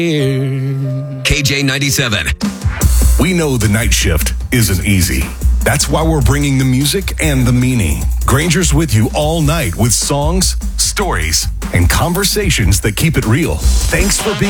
KJ97. We know the night shift isn't easy. That's why we're bringing the music and the meaning. Granger's with you all night with songs, stories, and conversations that keep it real. Thanks for being